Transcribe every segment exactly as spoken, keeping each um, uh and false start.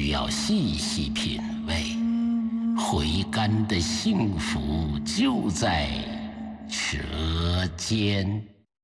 需要细细品味。回甘的幸福就在舌尖。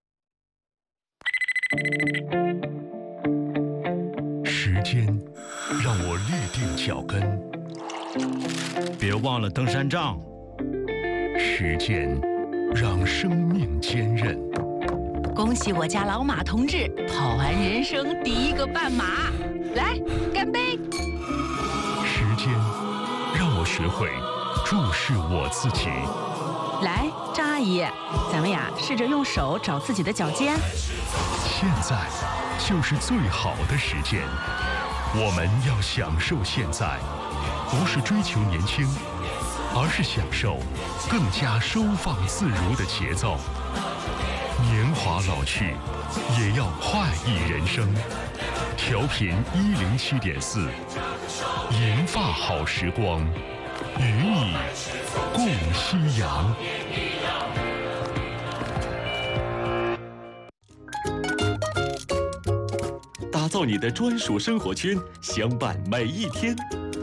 时间让我立定脚跟， 别忘了登山杖。 时间让生命坚韧。 恭喜我家老马同志跑完人生第一个半马，来干杯！ 时间让我学会注视我自己。 来，张阿姨，咱们呀试着用手找自己的脚尖。 现在就是最好的时间，我们要享受现在，不是追求年轻，而是享受更加收放自如的节奏。年华老去，也要快意人生。调频一零七点四，银发好时光，与你共夕阳。 打造你的专属生活圈，相伴每一天。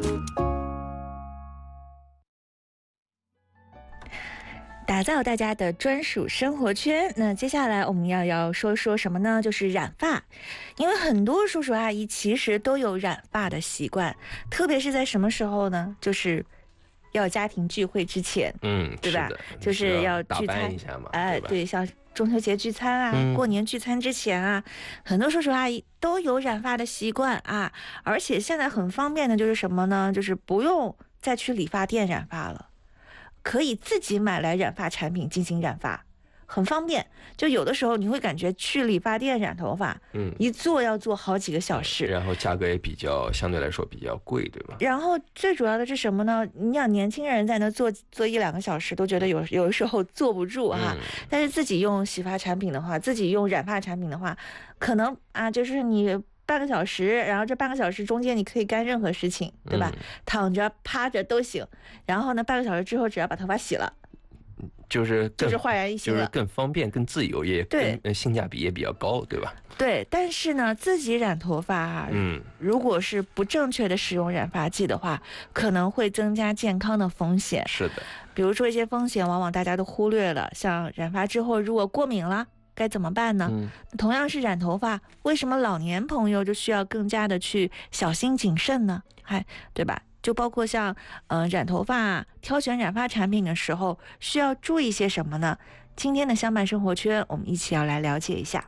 打造大家的专属生活圈。那接下来我们要要说说什么呢？就是染发。因为很多叔叔阿姨其实都有染发的习惯，特别是在什么时候呢？就是要家庭聚会之前， 嗯， 对吧？ 是就是要聚餐一下嘛， 哎， 对, 对，像中秋节聚餐啊、嗯、过年聚餐之前啊，很多叔叔阿姨都有染发的习惯啊。而且现在很方便的就是什么呢？就是不用再去理发店染发了，可以自己买来染发产品进行染发，很方便。就有的时候你会感觉去理发店染头发，嗯，一做要做好几个小时， 然后价格也比较相对来说比较贵，对吧？ 然后最主要的是什么呢？你想年轻人在那做做一两个小时都觉得有有的时候坐不住哈、啊嗯，但是自己用洗发产品的话，自己用染发产品的话，可能啊就是你半个小时，然后这半个小时中间你可以干任何事情，对吧？嗯、躺着趴着都行。然后呢，半个小时之后只要把头发洗了， 就是就是焕然一新了， 就是更方便、更自由，也对， 性价比也比较高，对吧？ 对。但是呢，自己染头发啊，嗯，如果是不正确的使用染发剂的话，可能会增加健康的风险。 是的， 比如说一些风险，往往大家都忽略了，像染发之后如果过敏了，该怎么办呢？嗯、同样是染头发，为什么老年朋友就需要更加的去小心谨慎呢？还对吧？就包括像呃染头发、挑选染发产品的时候，需要注意些什么呢？今天的相伴生活圈，我们一起要来了解一下。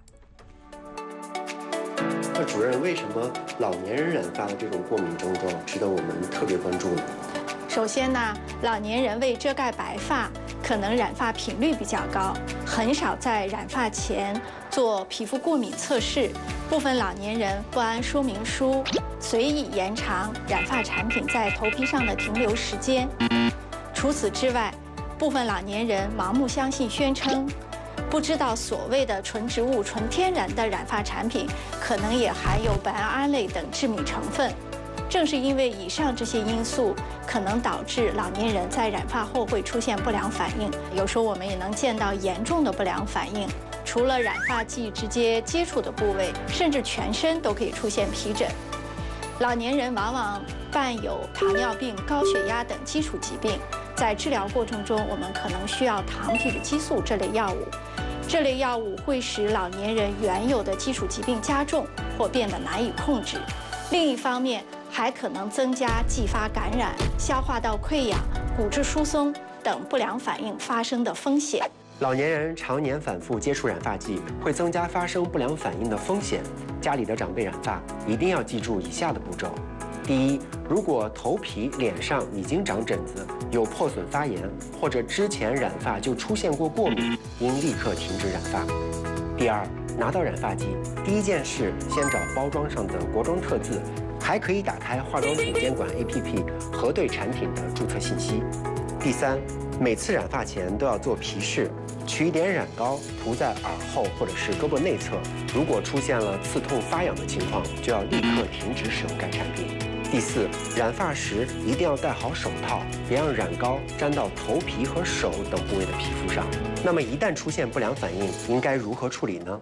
那主任，为什么老年人染发的这种过敏症状值得我们特别关注呢？ 首先呢，老年人为遮盖白发，可能染发频率比较高，很少在染发前做皮肤过敏测试。部分老年人不按说明书随意延长染发产品在头皮上的停留时间。除此之外，部分老年人盲目相信宣称，不知道所谓的纯植物、纯天然的染发产品可能也含有苯胺类等致敏成分。正是因为以上这些因素，可能导致老年人在染发后会出现不良反应。有时候我们也能见到严重的不良反应，除了染发剂直接接触的部位，甚至全身都可以出现皮疹。老年人往往伴有糖尿病、高血压等基础疾病，在治疗过程中，我们可能需要糖体脂激素这类药物。这类药物会使老年人原有的基础疾病加重或变得难以控制。另一方面，还可能增加继发感染、消化道溃疡、骨质疏松等不良反应发生的风险。 老年人常年反复接触染发剂，会增加发生不良反应的风险。家里的长辈染发一定要记住以下的步骤：第一，如果头皮、脸上已经长疹子、有破损发炎，或者之前染发就出现过过敏，应立刻停止染发。第二，拿到染发剂，第一件事先找包装上的国妆特字，还可以打开化妆品监管 A P P 核对产品的注册信息。第三，每次染发前都要做皮试，取一点染膏涂在耳后或者是胳膊内侧，如果出现了刺痛发痒的情况，就要立刻停止使用该产品。第四，染发时一定要戴好手套，别让染膏沾到头皮和手等部位的皮肤上。那么一旦出现不良反应，应该如何处理呢？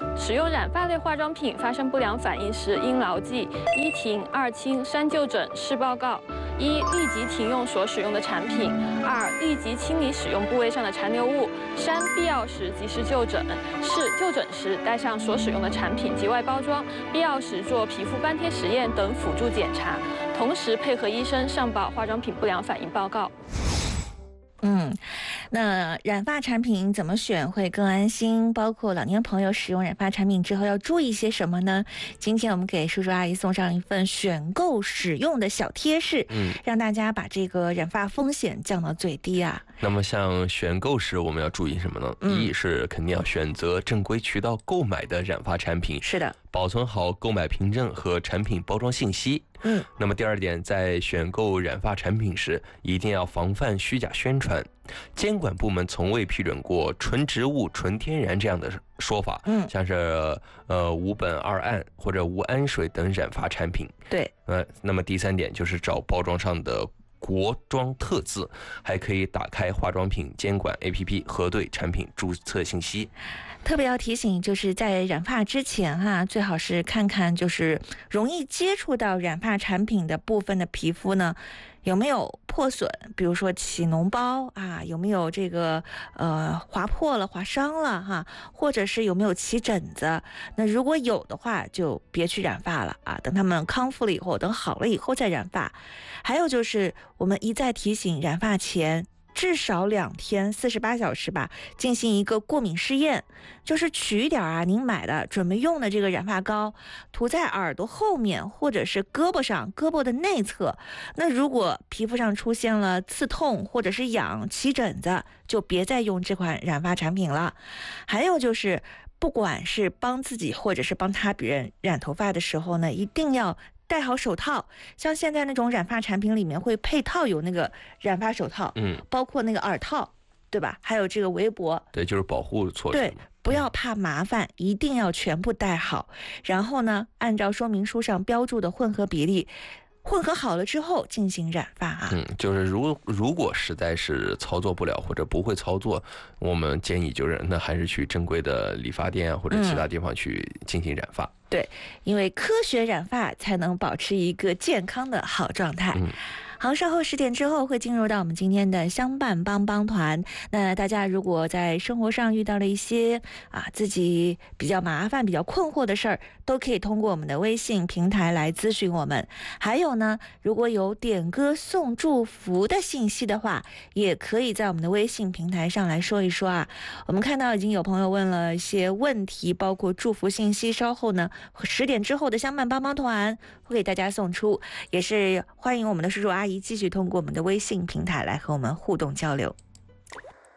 使用染发类化妆品发生不良反应时，应牢记：一停、二清、三就诊、视报告。一、立即停用所使用的产品；二、立即清理使用部位上的残留物；三、必要时及时就诊；四、就诊时带上所使用的产品及外包装，必要时做皮肤斑贴实验等辅助检查，同时配合医生上报化妆品不良反应报告。 嗯，那染发产品怎么选会更安心？包括老年朋友使用染发产品之后要注意些什么呢？今天我们给叔叔阿姨送上一份选购使用的小贴士，嗯，让大家把这个染发风险降到最低啊。 那么像选购时我们要注意什么呢？嗯、一是肯定要选择正规渠道购买的染发产品， 是的， 保存好购买凭证和产品包装信息。嗯，那么第二点，在选购染发产品时，一定要防范虚假宣传。监管部门从未批准过纯植物、纯天然这样的说法，嗯，像是呃无苯二胺或者无氨水等染发产品。 对， 呃，那么第三点就是找包装上的国妆特字，还可以打开化妆品监管 A P P 核对产品注册信息。 特别要提醒，就是在染发之前哈、啊，最好是看看就是容易接触到染发产品的部分的皮肤呢，有没有破损，比如说起脓包啊，有没有这个呃划破了、划伤了哈，或者是有没有起疹子。那如果有的话，就别去染发了啊，等他们康复了以后，等好了以后再染发。还有就是我们一再提醒，染发前至少两天四十八小时吧，进行一个过敏试验，就是取一点啊您买的准备用的这个染发膏，涂在耳朵后面或者是胳膊上，胳膊的内侧。那如果皮肤上出现了刺痛或者是痒、起疹子，就别再用这款染发产品了。还有就是不管是帮自己或者是帮他别人染头发的时候呢，一定要戴好手套，像现在那种染发产品里面会配套有那个染发手套，嗯，包括那个耳套，对吧？还有这个围脖， 对，就是保护措施。 对，不要怕麻烦，一定要全部戴好。然后呢，按照说明书上标注的混合比例，混合好了之后进行染发啊。 嗯，就是如如果实在是操作不了或者不会操作，我们建议就是那还是去正规的理发店啊或者其他地方去进行染发。 嗯、对，因为科学染发才能保持一个健康的好状态。嗯，好，稍后十点之后会进入到我们今天的相伴帮帮团。那大家如果在生活上遇到了一些啊自己比较麻烦、比较困惑的事儿，都可以通过我们的微信平台来咨询我们。还有呢，如果有点歌送祝福的信息的话，也可以在我们的微信平台上来说一说啊。我们看到已经有朋友问了一些问题，包括祝福信息，稍后呢十点之后的相伴帮帮团会给大家送出，也是欢迎我们的叔叔阿姨继续通过我们的微信平台来和我们互动交流。